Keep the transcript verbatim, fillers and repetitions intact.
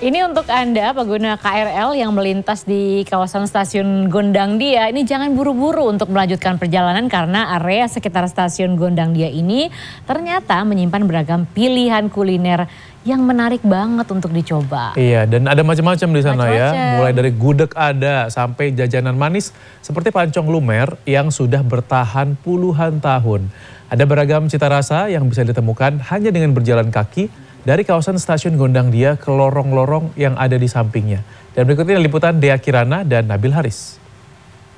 Ini untuk Anda pengguna K R L yang melintas di kawasan stasiun Gondangdia, ini jangan buru-buru untuk melanjutkan perjalanan karena area sekitar stasiun Gondangdia ini ternyata menyimpan beragam pilihan kuliner yang menarik banget untuk dicoba. Iya, dan ada macam-macam di sana macam-macam. ya. Mulai dari gudeg ada sampai jajanan manis seperti pancong lumer yang sudah bertahan puluhan tahun. Ada beragam cita rasa yang bisa ditemukan hanya dengan berjalan kaki dari kawasan stasiun Gondangdia ke lorong-lorong yang ada di sampingnya. Dan berikutnya liputan Dea Kirana dan Nabil Haris.